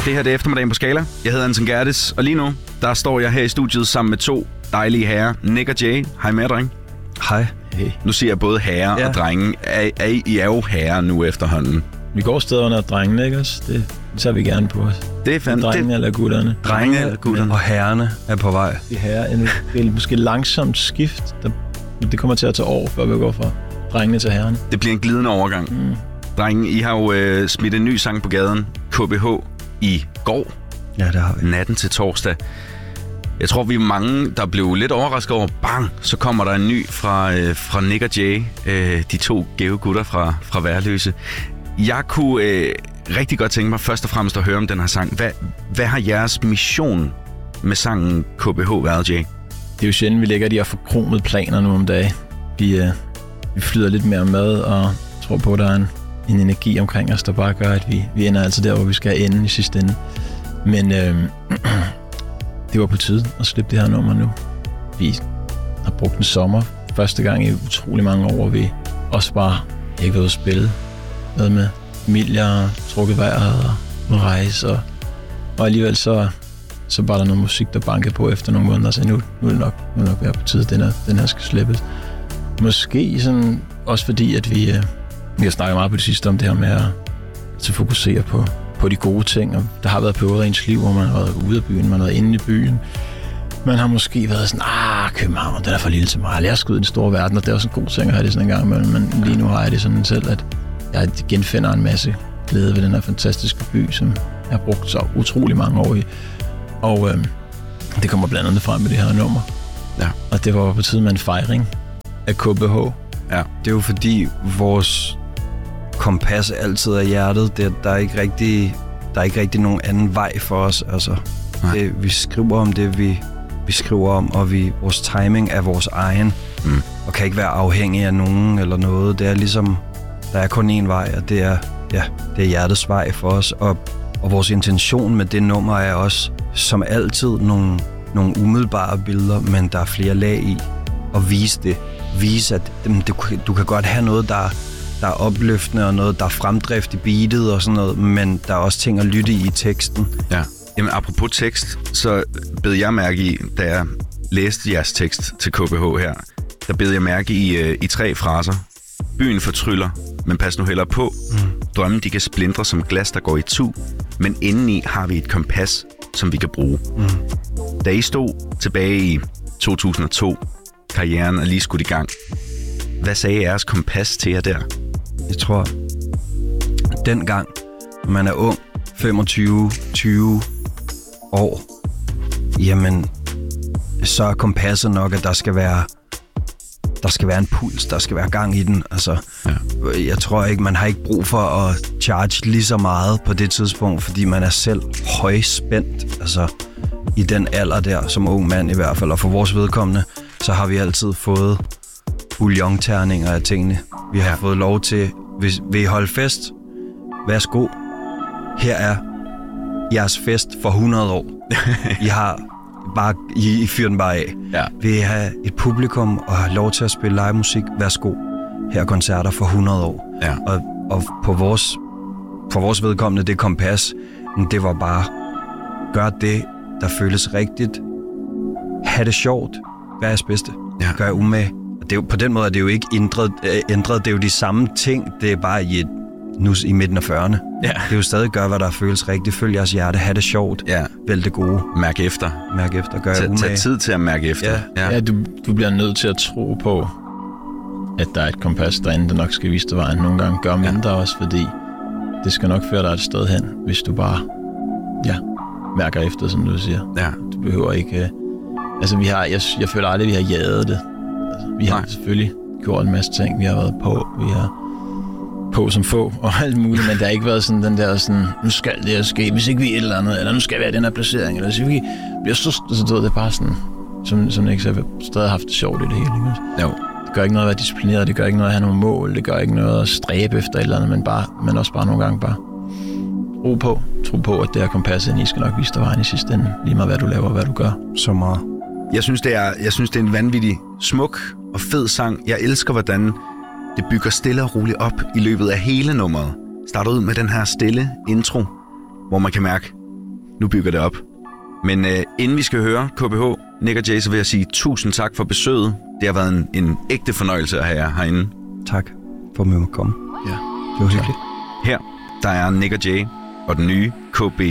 Det her det er eftermiddagen på Skala. Jeg hedder Anton Gerdes, og lige nu, der står jeg her i studiet sammen med to dejlige herrer, Nick og Jay. Hej med jer, dreng. Hej. Hey. Nu siger jeg både herrer og drenge. I er jo herrer nu efterhånden. Vi går stadig under drengene, ikke også? Det tager vi gerne på os. Det er fandme. Drengene eller gutterne. Drengene eller gutterne. Og herrerne er på vej. De herrer, en måske langsomt skift. Det kommer til at tage år, før vi går fra drengene til herrerne. Det bliver en glidende overgang. Drenge, I har jo smidt en ny sang på gaden. KBH i går. Ja, det har vi. Natten til torsdag. Jeg tror, vi er mange, der blev lidt overrasket over. Bang! Så kommer der en ny fra Nick og Jay. De to gæve gutter fra Værløse. Jeg kunne rigtig godt tænke mig først og fremmest at høre om den her sang. Hvad har jeres mission med sangen KBH været, Jay? Det er jo sjældent, vi lægger de her forkromede planer nu om dagen. Vi flyder lidt mere med og tror på, at der er en energi omkring os, der bare gør, at vi ender altid der, hvor vi skal ende i sidste ende. Men det var på tide at slippe det her nummer nu. Vi har brugt en sommer første gang i utrolig mange år, hvor vi også bare ikke været at spille. Noget med familier, trukket vejret og rejse. Og alligevel så var der noget musik, der bankede på efter nogle måneder. Så nu er det nok være på tide, den her skal slippes. Måske sådan, også fordi, at vi har snakket meget på det sidste om det her med at fokusere på de gode ting. Og der har været perioder i ens liv, hvor man har været ude af byen, man har været inde i byen. Man har måske været sådan, København, den er for lille til mig. Lad os gå ud i den store verden, og det er også en god ting at have det sådan en gang imellem. Men lige nu har jeg det sådan selv, at jeg genfinder en masse glæde ved den her fantastiske by, som jeg har brugt så utrolig mange år i. Og det kommer blandt andet frem med det her nummer. Ja. Og det var på tide med en fejring af KBH. Ja. Det er jo fordi vores kompas altid er hjertet. Der er ikke rigtig nogen anden vej for os. Altså, vi skriver om det, vi skriver om, og vores timing er vores egen, og kan ikke være afhængig af nogen eller noget. Det er ligesom, der er kun én vej, og det er hjertets vej for os. Og vores intention med det nummer er også, som altid, nogle umiddelbare billeder, men der er flere lag i. Og vise det. Vise, at du kan godt have noget, der er opløftende, og noget, der er fremdrift i beatet og sådan noget, men der er også ting at lytte i teksten. Ja. Jamen, apropos tekst, så bed jeg mærke i, da jeg læste jeres tekst til KBH her, der bed jeg mærke i 3 fraser. Byen fortryller, men pas nu hellere på. Drømmen, de kan splindre som glas, der går i tu, men indeni har vi et kompas, som vi kan bruge. Da I stod tilbage i 2002, karrieren er lige skudt i gang. Hvad sagde jeres kompas til jer der? Jeg tror, dengang, når man er ung, 25-20 år, jamen, så er kompasset nok, at der skal være en puls, der skal være gang i den. Altså, jeg tror ikke, man har ikke brug for at charge lige så meget på det tidspunkt, fordi man er selv højspændt, altså i den alder der, som ung mand i hvert fald. Og for vores vedkommende, så har vi altid fået bouillonterninger af tingene. Vi har fået lov til, vil I holde fest? Værsgo. Her er jeres fest for 100 år. I fyrer den bare af. Ja. Vil I have et publikum og have lov til at spille live musik? Værsgo. Her er koncerter for 100 år. Ja. Og på vores vedkommende, det kompas, det var bare, gør det, der føles rigtigt. Ha' det sjovt. Vær jeres bedste. Ja. Gør jer umage. Det er jo, på den måde er det jo ikke ændret. Det er jo de samme ting. Det er bare i midten af 40'erne. Ja. Det er jo stadig gøre, hvad der føles rigtigt. Følg jeres hjerte. Ha' det sjovt. Ja. Vælg det gode. Mærk efter. Gør jer umage. Tag tid til at mærke efter. Ja, du bliver nødt til at tro på, at der er et kompas derinde, der nok skal vise dig vejen. Nogle gange gør mindre også, fordi det skal nok føre dig et sted hen, hvis du bare mærker efter, som du siger. Ja. Du behøver ikke... Altså, jeg føler aldrig, at vi har jaget det. Altså, vi har selvfølgelig gjort en masse ting. Vi har været på. Vi har på som få og alt muligt, men der har ikke været sådan den der sådan, nu skal det her ske, hvis ikke vi et eller andet, eller nu skal vi have den her placering, eller hvis vi bliver så det er bare sådan, som ikke så stadig haft det sjovt i det hele, ikke? Jo. Det gør ikke noget at være disciplineret, det gør ikke noget at have nogle mål, det gør ikke noget at stræbe efter et eller andet, men også bare nogle gange bare tro på, at det her kompas ind i skal nok vise dig vejen i sidste ende, lige meget hvad du laver og hvad du gør. Så meget. Jeg synes, det er en vanvittig smuk og fed sang. Jeg elsker, hvordan det bygger stille og roligt op i løbet af hele nummeret. Starter ud med den her stille intro, hvor man kan mærke, nu bygger det op. Men inden vi skal høre KBH, Nick og Jay, så vil jeg sige tusind tak for besøget. Det har været en ægte fornøjelse at have jer herinde. Tak for at vi måtte komme. Ja. Det var hyggeligt. Her, der er Nick og Jay og den nye KBH.